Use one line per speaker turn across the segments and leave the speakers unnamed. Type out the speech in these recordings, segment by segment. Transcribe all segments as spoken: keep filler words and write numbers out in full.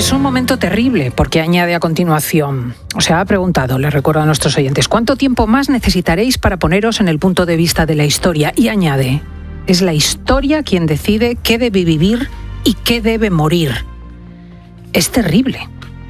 Es un momento terrible porque añade a continuación, o sea, ha preguntado, le recuerdo a nuestros oyentes, ¿cuánto tiempo más necesitaréis para poneros en el punto de vista de la historia? Y añade, es la historia quien decide qué debe vivir y qué debe morir. Es terrible.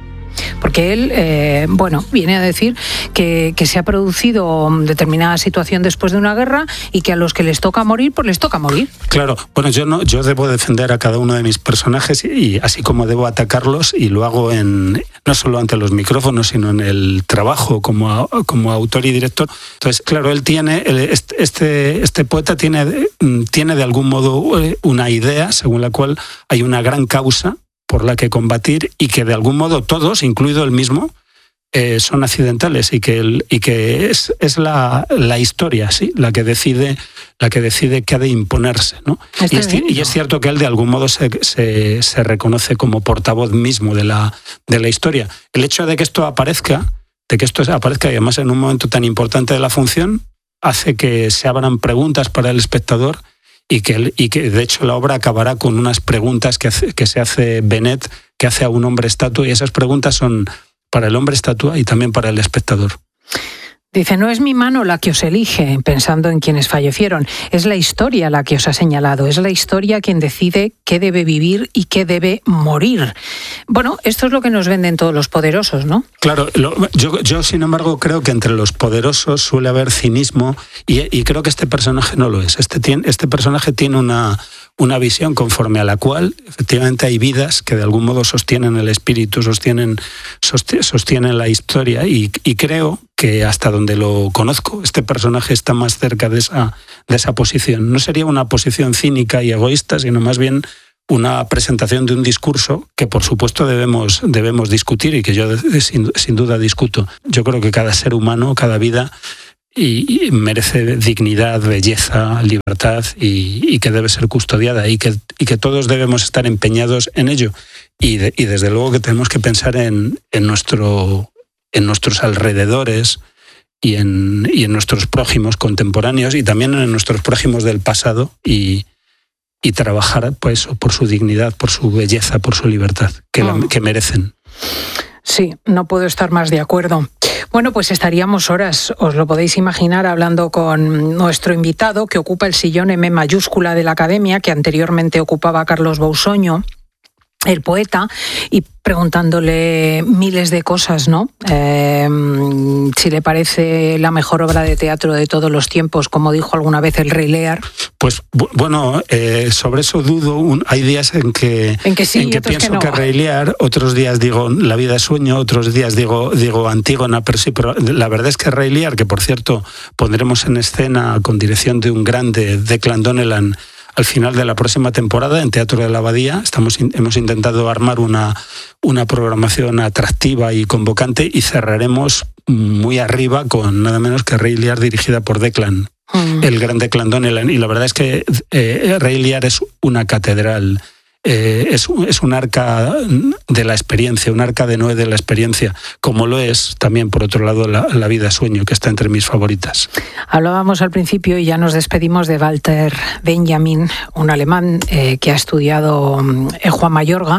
Porque él, eh, bueno, viene a decir que, que se ha producido determinada situación después de una guerra y que a los que les toca morir, pues les toca morir.
Claro, bueno, yo no, yo debo defender a cada uno de mis personajes y, y así como debo atacarlos, y lo hago en no solo ante los micrófonos, sino en el trabajo como, como autor y director. Entonces, claro, él tiene, este, este poeta tiene, tiene de algún modo una idea según la cual hay una gran causa por la que combatir y que de algún modo todos, incluido él mismo, eh, son accidentales y que, el, y que es, es la, la historia, ¿sí? la que decide la que decide qué ha de imponerse, ¿no? Y es, y es cierto que él de algún modo se, se, se reconoce como portavoz mismo de la, de la historia. El hecho de que esto aparezca, de que esto aparezca y además en un momento tan importante de la función, hace que se abran preguntas para el espectador. Y que, y que de hecho la obra acabará con unas preguntas que, hace, que se hace Benet, que hace a un hombre estatua, y esas preguntas son para el hombre estatua y también para el espectador.
Dice, no es mi mano la que os elige, pensando en quienes fallecieron, es la historia la que os ha señalado, es la historia quien decide qué debe vivir y qué debe morir. Bueno, esto es lo que nos venden todos los poderosos, ¿no?
Claro, lo, yo, yo sin embargo creo que entre los poderosos suele haber cinismo y, y creo que este personaje no lo es. Este, tiene, este personaje tiene una, una visión conforme a la cual efectivamente hay vidas que de algún modo sostienen el espíritu, sostienen, sostienen la historia y, y creo que hasta donde lo conozco, este personaje está más cerca de esa, de esa posición. No sería una posición cínica y egoísta, sino más bien una presentación de un discurso que por supuesto debemos, debemos discutir y que yo sin, sin duda discuto. Yo creo que cada ser humano, cada vida y, y merece dignidad, belleza, libertad y, y que debe ser custodiada y que, y que todos debemos estar empeñados en ello. Y, de, y desde luego que tenemos que pensar en, en nuestro... en nuestros alrededores y en, y en nuestros prójimos contemporáneos y también en nuestros prójimos del pasado y, y trabajar pues, por su dignidad, por su belleza, por su libertad, que, la, que merecen.
Sí, no puedo estar más de acuerdo. Bueno, pues estaríamos horas, os lo podéis imaginar, hablando con nuestro invitado que ocupa el sillón M mayúscula de la Academia, que anteriormente ocupaba Carlos Bousoño, el poeta, y preguntándole miles de cosas, ¿no? Eh, si le parece la mejor obra de teatro de todos los tiempos, como dijo alguna vez el Rey Lear.
Pues bueno, eh, sobre eso dudo. Un, hay días en que,
en que, sí,
en que pienso
que, no.
que Rey Lear, otros días digo La vida es sueño, otros días digo, digo Antígona, pero sí, pero la verdad es que Rey Lear, que por cierto pondremos en escena con dirección de un grande, Declan Donnellan, al final de la próxima temporada en Teatro de la Abadía. Estamos, hemos intentado armar una, una programación atractiva y convocante y cerraremos muy arriba con nada menos que Rey Lear, dirigida por Declan, mm. el gran Declan Donnellan. Y la verdad es que eh, Rey Lear es una catedral, eh, es, es un arca de la experiencia, un arca de Noé de la experiencia, como lo es también, por otro lado, La, la vida sueño, que está entre mis favoritas.
Hablábamos al principio y ya nos despedimos de Walter Benjamin, un alemán eh, que ha estudiado en Juan Mayorga,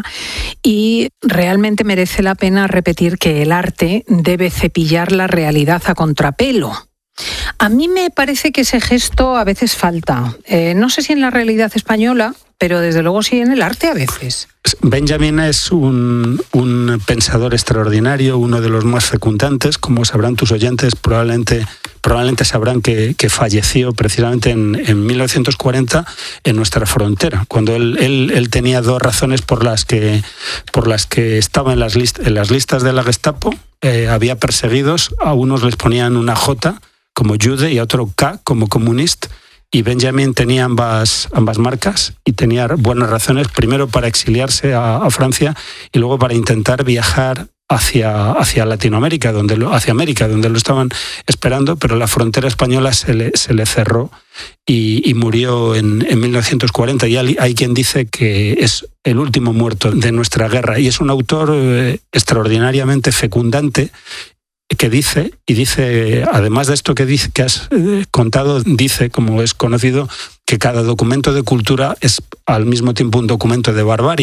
y realmente merece la pena repetir que el arte debe cepillar la realidad a contrapelo. A mí me parece que ese gesto a veces falta. Eh, no sé si en la realidad española, pero desde luego sí en el arte a veces.
Benjamin es un, un pensador extraordinario, uno de los más fecundantes. Como sabrán tus oyentes, probablemente, probablemente sabrán que, que falleció precisamente en, en mil novecientos cuarenta en nuestra frontera, cuando él, él, él tenía dos razones por las que, por las que estaba en las, list, en las listas de la Gestapo. Eh, había perseguidos, a unos les ponían una J como Jude y a otro K como comunist. Y Benjamin tenía ambas, ambas marcas y tenía buenas razones, primero para exiliarse a, a Francia y luego para intentar viajar hacia, hacia Latinoamérica, donde lo, hacia América, donde lo estaban esperando, pero la frontera española se le, se le cerró y, y murió en, en mil novecientos cuarenta. Y hay, hay quien dice que es el último muerto de nuestra guerra. Y es un autor eh, extraordinariamente fecundante, que dice, y dice, además de esto que, dice, que has contado, dice, como es conocido, que cada documento de cultura es al mismo tiempo un documento de barbarie,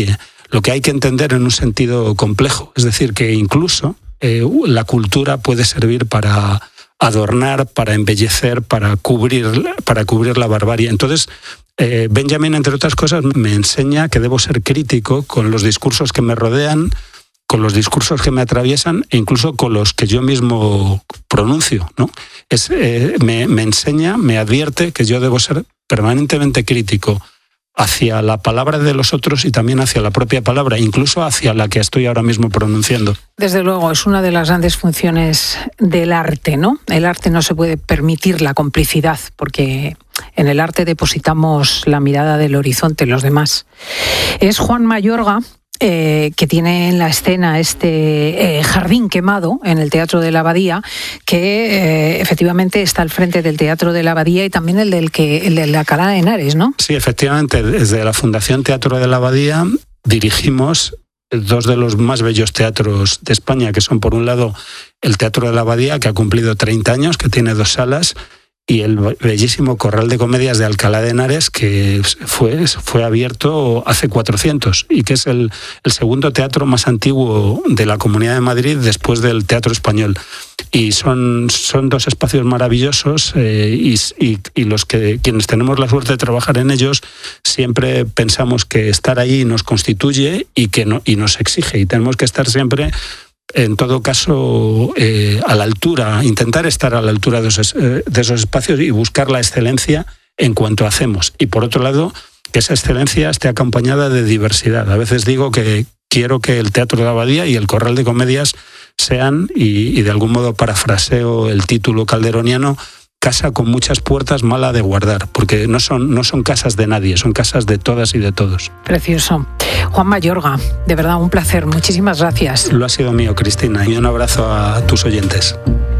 lo que hay que entender en un sentido complejo. Es decir, que incluso eh, la cultura puede servir para adornar, para embellecer, para cubrir, para cubrir la barbarie. Entonces, eh, Benjamin, entre otras cosas, me enseña que debo ser crítico con los discursos que me rodean, con los discursos que me atraviesan e incluso con los que yo mismo pronuncio, ¿no? Es, eh, me, me enseña, me advierte que yo debo ser permanentemente crítico hacia la palabra de los otros y también hacia la propia palabra, incluso hacia la que estoy ahora mismo pronunciando.
Desde luego, es una de las grandes funciones del arte, ¿no? El arte no se puede permitir la complicidad, porque en el arte depositamos la mirada del horizonte, los demás. Es Juan Mayorga, Eh, que tiene en la escena este eh, jardín quemado en el Teatro de la Abadía, que eh, efectivamente está al frente del Teatro de la Abadía y también el del que el de la Alcalá de Henares, ¿no?
Sí, efectivamente, desde la Fundación Teatro de la Abadía dirigimos dos de los más bellos teatros de España, que son, por un lado, el Teatro de la Abadía, que ha cumplido treinta años, que tiene dos salas, y el bellísimo Corral de Comedias de Alcalá de Henares, que fue, fue abierto hace cuatrocientos y que es el, el segundo teatro más antiguo de la Comunidad de Madrid después del Teatro Español. Y son, son dos espacios maravillosos eh, y, y, y los que quienes tenemos la suerte de trabajar en ellos siempre pensamos que estar ahí nos constituye y, que no, y nos exige, y tenemos que estar siempre, en todo caso, eh, a la altura, intentar estar a la altura de esos, eh, de esos espacios y buscar la excelencia en cuanto hacemos. Y por otro lado, que esa excelencia esté acompañada de diversidad. A veces digo que quiero que el Teatro de la Abadía y el Corral de Comedias sean, y, y de algún modo parafraseo el título calderoniano, casa con muchas puertas, mala de guardar, porque no son, no son casas de nadie, son casas de todas y de todos.
Precioso. Juan Mayorga, de verdad un placer, muchísimas gracias.
Lo ha sido mío, Cristina, y un abrazo a tus oyentes.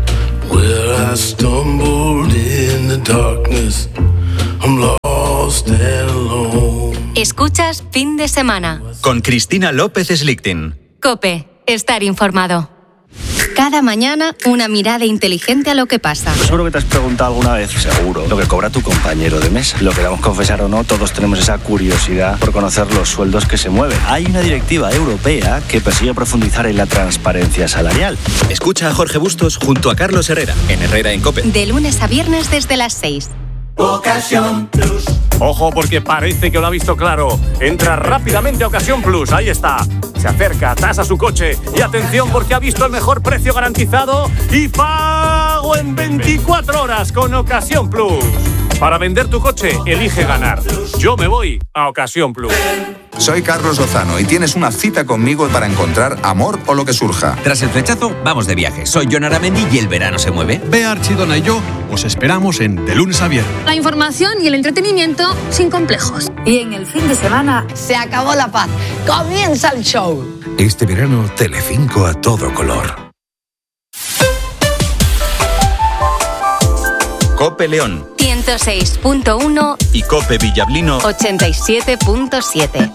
Escuchas Fin de Semana
con Cristina López Slichting.
COPE, estar informado. Cada mañana, una mirada inteligente a lo que pasa.
Seguro que te has preguntado alguna vez, seguro, lo que cobra tu compañero de mesa. Lo queramos confesar o no, todos tenemos esa curiosidad por conocer los sueldos que se mueven. Hay una directiva europea que persigue profundizar en la transparencia salarial.
Escucha a Jorge Bustos junto a Carlos Herrera, en Herrera en COPE.
De lunes a viernes desde las seis.
Ocasión Plus. Ojo, porque parece que lo ha visto claro. Entra rápidamente a Ocasión Plus, ahí está. Se acerca, tasa su coche y atención porque ha visto el mejor precio garantizado y pago en veinticuatro horas con Ocasión Plus. Para vender tu coche, elige ganar. Yo me voy a Ocasión Plus.
Soy Carlos Lozano y tienes una cita conmigo para encontrar amor o lo que surja.
Tras el flechazo, vamos de viaje. Soy Jon Aramendi y el verano se mueve.
Bea Archidona y yo os esperamos en De Lunes a Viernes.
La información y el entretenimiento sin complejos.
Y en el fin de semana se acabó la paz. Comienza el show.
Este verano, Telecinco a todo color.
COPE León
ciento seis punto uno
y COPE Villablino
ochenta y siete punto siete.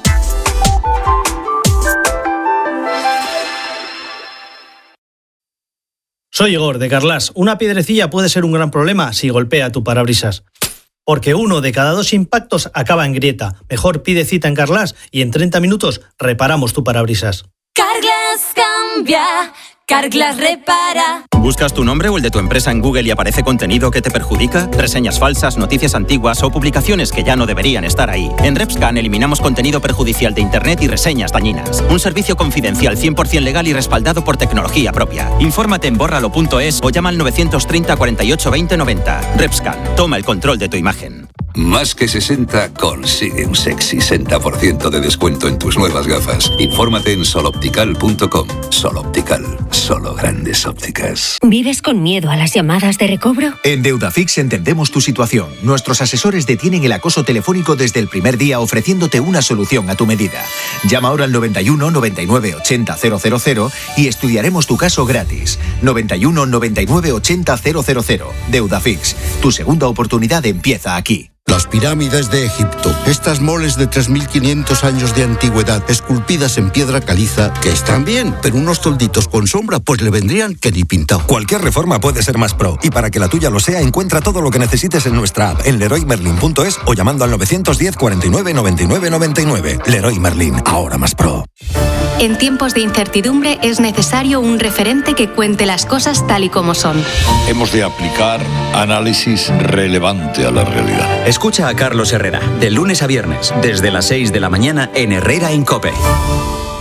Soy Igor, de Carglass. Una piedrecilla puede ser un gran problema si golpea tu parabrisas. Porque uno de cada dos impactos acaba en grieta. Mejor pide cita en Carglass y en treinta minutos reparamos tu parabrisas.
Carglass cambia, Carglass repara.
¿Buscas tu nombre o el de tu empresa en Google y aparece contenido que te perjudica? Reseñas falsas, noticias antiguas o publicaciones que ya no deberían estar ahí. En RepScan eliminamos contenido perjudicial de Internet y reseñas dañinas. Un servicio confidencial cien por ciento legal y respaldado por tecnología propia. Infórmate en bórralo punto es o llama al novecientos treinta, cuarenta y ocho, veinte, noventa. RepScan, toma el control de tu imagen.
Más que sesenta, consigue un sexy sesenta por ciento de descuento en tus nuevas gafas. Infórmate en sol optical punto com. Sol Optical, solo grandes ópticas.
¿Vives con miedo a las llamadas de recobro?
En Deudafix entendemos tu situación. Nuestros asesores detienen el acoso telefónico desde el primer día ofreciéndote una solución a tu medida. Llama ahora al noventa y uno, noventa y nueve, ochenta, cero cero cero y estudiaremos tu caso gratis. noventa y uno, noventa y nueve, ochenta, cero cero cero. Deudafix, tu segunda oportunidad empieza aquí.
Las pirámides de Egipto. Estas moles de tres mil quinientos años de antigüedad, esculpidas en piedra caliza, que están bien, pero unos tolditos con sombra, pues le vendrían que ni pintado.
Cualquier reforma puede ser más pro. Y para que la tuya lo sea, encuentra todo lo que necesites en nuestra app, en leroy merlin punto es o llamando al novecientos diez, cuarenta y nueve, noventa y nueve, noventa y nueve. Leroy Merlin, ahora más pro.
En tiempos de incertidumbre es necesario un referente que cuente las cosas tal y como son.
Hemos de aplicar análisis relevante a la realidad.
Escucha a Carlos Herrera, de lunes a viernes, desde las seis de la mañana en Herrera en COPE.